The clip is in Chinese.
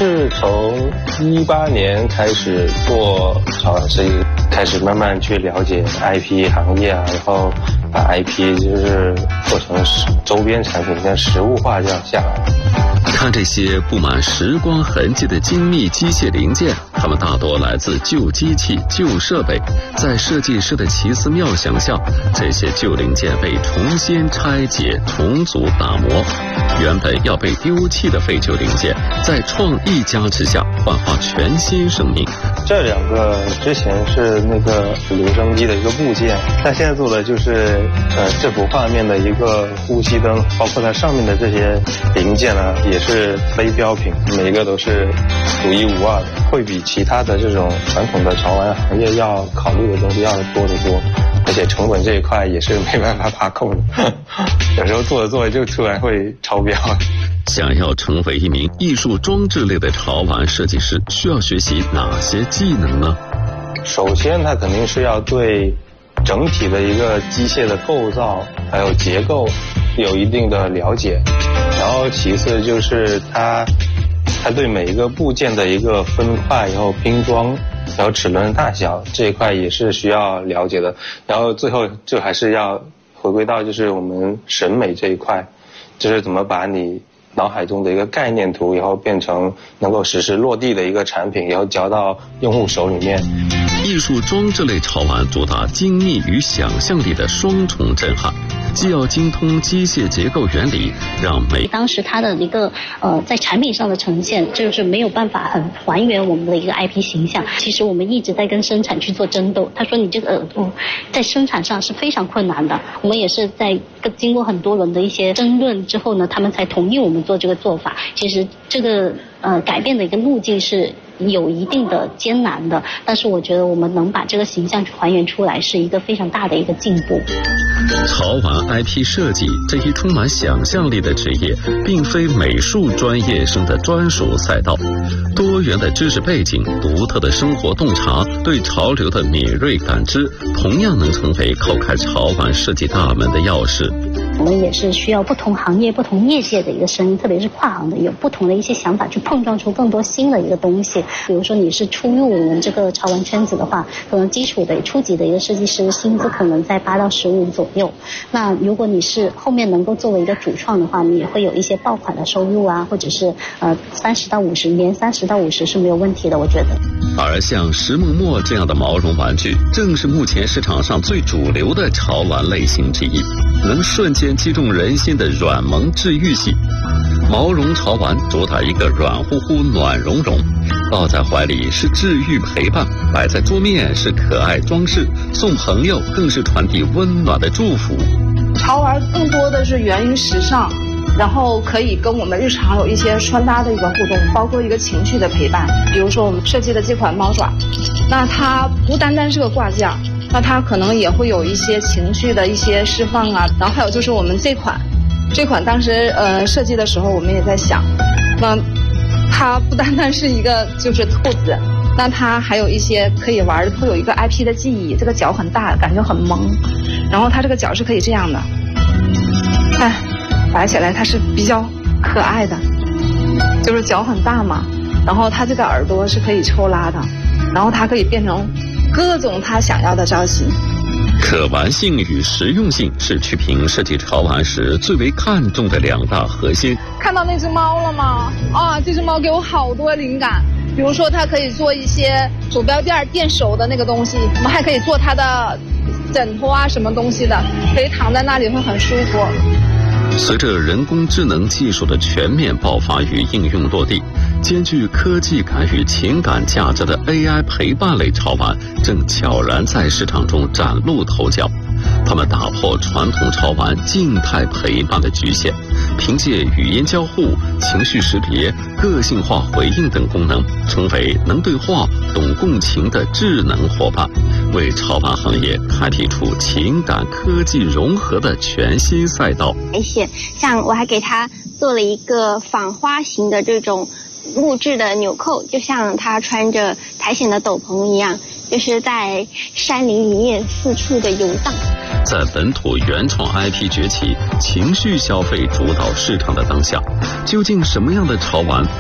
是从18年开始做潮玩设计，开始慢慢去了解 IP 行业啊，然后把 IP 就是做成周边产品，像实物化这样下来。 看这些布满时光痕迹的精密机械零件，它们大多来自旧机器、旧设备。在设计师的奇思妙想下，这些旧零件被重新拆解、重组、打磨。原本要被丢弃的废旧零件，在创意加持下焕发全新生命。 这两个之前是那个留声机的一个部件，但现在做的就是这幅画面的一个呼吸灯，包括它上面的这些零件呢，也是非标品，每个都是独一无二的，会比其他的这种传统的潮玩行业要考虑的东西要多得多，而且成本这一块也是没办法把控的，有时候做着做着就突然会超标。 想要成为一名艺术装置类的潮玩设计师，需要学习哪些技能呢？ 首先，他肯定是要对整体的一个机械的构造还有结构有一定的了解，然后其次就是他对每一个部件的一个分块，然后拼装，然后齿轮大小这一块也是需要了解的，然后最后就还是要回归到就是我们审美这一块，就是怎么把你脑海中的一个概念图，然后变成能够实时落地的一个产品，然后交到用户手里面。 艺术装置类潮玩主打精密与想象力的双重震撼，既要精通机械结构原理，让当时它的一个在产品上的呈现，就是没有办法很还原我们的一个 IP 形象。其实我们一直在跟生产去做争斗，他说你这个耳朵在生产上是非常困难的。我们也是在经过很多轮的一些争论之后呢，他们才同意我们做这个做法。其实这个改变的一个路径是有一定的艰难的，但是我觉得我们能把这个形象去还原出来，是一个非常大的一个进步。 潮玩 IP 设计这一充满想象力的职业，并非美术专业生的专属赛道。多元的知识背景、独特的生活洞察、对潮流的敏锐感知，同样能成为叩开潮玩设计大门的钥匙。 我们也是需要不同行业、不同业界的一个声音，特别是跨行的，有不同的一些想法去碰撞出更多新的一个东西。比如说你是初入我们这个潮玩圈子的话，可能基础的初级的一个设计师薪资可能在8到15左右。那如果你是后面能够作为一个主创的话，你也会有一些爆款的收入啊，或者是30到50，年30到50是没有问题的，我觉得。 而像石梦墨这样的毛绒玩具，正是目前市场上最主流的潮玩类型之一，能瞬间击中人心的软萌治愈系。毛绒潮玩主打一个软乎乎、暖融融，抱在怀里是治愈陪伴，摆在桌面是可爱装饰，送朋友更是传递温暖的祝福。 潮玩更多的是源于时尚，然后可以跟我们日常有一些穿搭的一个互动，包括一个情绪的陪伴。比如说我们设计的这款猫爪，那它不单单是个挂件，那它可能也会有一些情绪的一些释放啊。然后还有就是我们这款当时设计的时候，我们也在想，那它不单单是一个就是兔子，那它还有一些可以玩的，会有一个 IP 的记忆。这个脚很大，感觉很萌，然后它这个脚是可以这样的，看摆起来它是比较可爱的，就是脚很大嘛，然后它这个耳朵是可以抽拉的，然后它可以变成各种它想要的造型。 可玩性与实用性是曲屏设计潮玩时最为看重的2大核心。 看到那只猫了吗？啊，这只猫给我好多灵感。比如说它可以做一些手标垫垫手的那个东西，我们还可以做它的枕头啊什么东西的，可以躺在那里会很舒服。 随着人工智能技术的全面爆发与应用落地，兼具科技感与情感价值的 AI 陪伴类潮玩正悄然在市场中崭露头角。他们打破传统潮玩静态陪伴的局限，凭借语音交互、情绪识别、个性化回应等功能，成为能对话、懂共情的智能伙伴，为潮玩行业开辟出情感科技融合的全新赛道。 像我还给他做了一个仿花型的这种木质的纽扣，就像他穿着苔藓的斗篷一样，就是在山林里面四处的游荡。 在本土原创 IP 崛起、情绪消费主导市场的当下，究竟什么样的潮玩